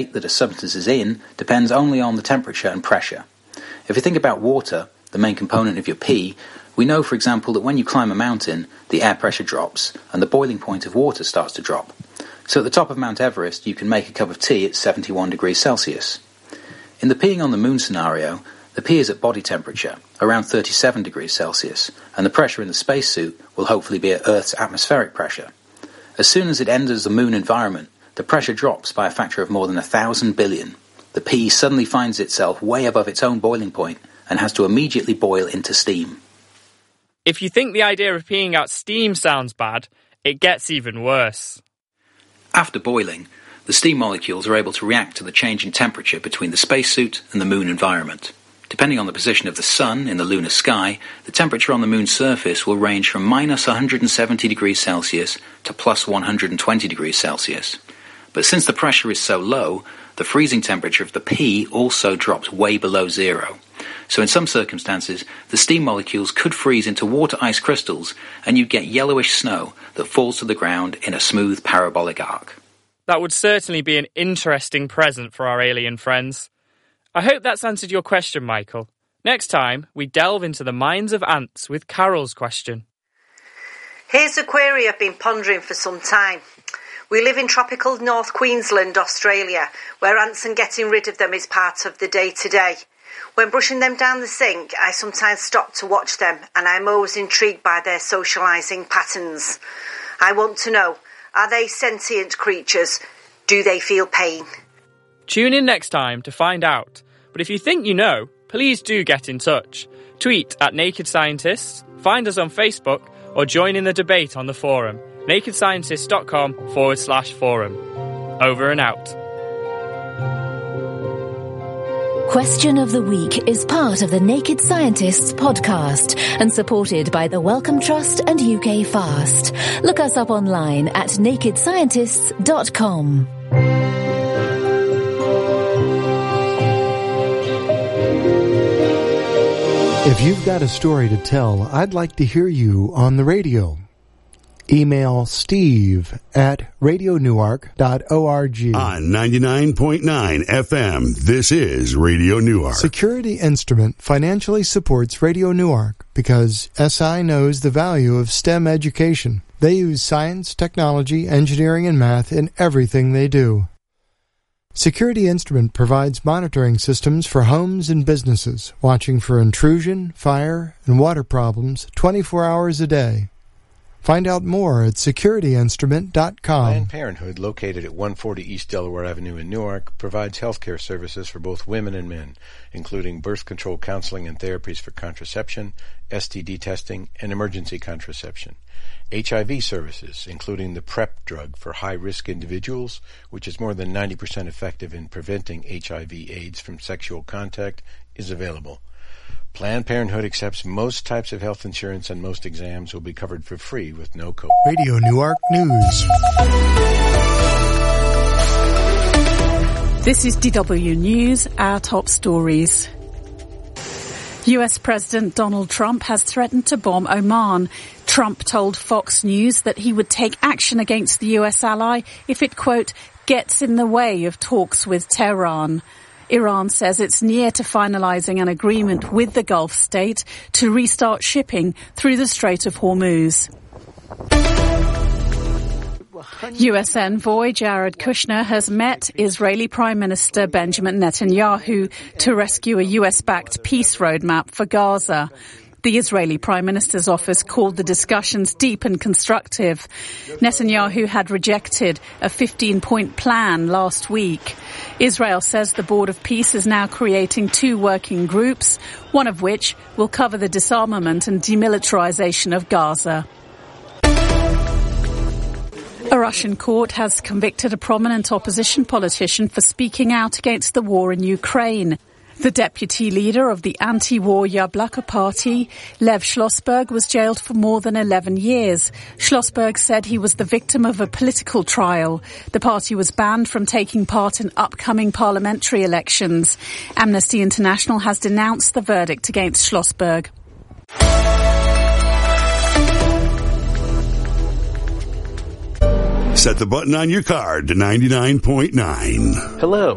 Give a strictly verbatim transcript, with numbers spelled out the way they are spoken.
that a substance is in depends only on the temperature and pressure. If you think about water, the main component of your pee, we know, for example, that when you climb a mountain, the air pressure drops and the boiling point of water starts to drop. So at the top of Mount Everest, you can make a cup of tea at seventy-one degrees Celsius. In the peeing on the moon scenario, the pee is at body temperature, around thirty-seven degrees Celsius, and the pressure in the spacesuit will hopefully be at Earth's atmospheric pressure. As soon as it enters the moon environment, the pressure drops by a factor of more than a thousand billion. The pee suddenly finds itself way above its own boiling point and has to immediately boil into steam. If you think the idea of peeing out steam sounds bad, it gets even worse. After boiling, the steam molecules are able to react to the change in temperature between the spacesuit and the moon environment. Depending on the position of the sun in the lunar sky, the temperature on the moon's surface will range from minus one hundred seventy degrees Celsius to plus one hundred twenty degrees Celsius. But since the pressure is so low, the freezing temperature of the pee also drops way below zero. So in some circumstances, the steam molecules could freeze into water ice crystals, and you get yellowish snow that falls to the ground in a smooth parabolic arc. That would certainly be an interesting present for our alien friends. I hope that's answered your question, Michael. Next time, we delve into the minds of ants with Carol's question. Here's a query I've been pondering for some time. We live in tropical North Queensland, Australia, where ants and getting rid of them is part of the day-to-day. When brushing them down the sink, I sometimes stop to watch them, and I'm always intrigued by their socialising patterns. I want to know, are they sentient creatures? Do they feel pain? Tune in next time to find out. But if you think you know, please do get in touch. Tweet at Naked Scientists, find us on Facebook, or join in the debate on the forum, nakedscientists.com forward slash forum. Over and out. Question of the Week is part of the Naked Scientists podcast and supported by the Wellcome Trust and U K Fast. Look us up online at naked scientists dot com. If you've got a story to tell, I'd like to hear you on the radio. Email Steve at radio newark dot org. On ninety-nine point nine F M, this is Radio Newark. Security Instrument financially supports Radio Newark because S I knows the value of STEM education. They use science, technology, engineering, and math in everything they do. Security Instrument provides monitoring systems for homes and businesses, watching for intrusion, fire, and water problems twenty-four hours a day. Find out more at security instrument dot com. Planned Parenthood, located at one forty East Delaware Avenue in Newark, provides health care services for both women and men, including birth control counseling and therapies for contraception, S T D testing, and emergency contraception. H I V services, including the PrEP drug for high-risk individuals, which is more than ninety percent effective in preventing H I V AIDS from sexual contact, is available. Planned Parenthood accepts most types of health insurance, and most exams will be covered for free with no copay. Radio Newark News. This is D W News, our top stories. U S President Donald Trump has threatened to bomb Oman. Trump told Fox News that he would take action against the U S ally if it, quote, gets in the way of talks with Tehran. Iran says it's near to finalising an agreement with the Gulf state to restart shipping through the Strait of Hormuz. U S envoy Jared Kushner has met Israeli Prime Minister Benjamin Netanyahu to rescue a U S-backed peace roadmap for Gaza. The Israeli Prime Minister's office called the discussions deep and constructive. Netanyahu had rejected a fifteen-point plan last week. Israel says the Board of Peace is now creating two working groups, one of which will cover the disarmament and demilitarization of Gaza. A Russian court has convicted a prominent opposition politician for speaking out against the war in Ukraine. The deputy leader of the anti-war Yabloko party, Lev Schlossberg, was jailed for more than eleven years. Schlossberg said he was the victim of a political trial. The party was banned from taking part in upcoming parliamentary elections. Amnesty International has denounced the verdict against Schlossberg. Set the button on your card to ninety-nine point nine. Hello.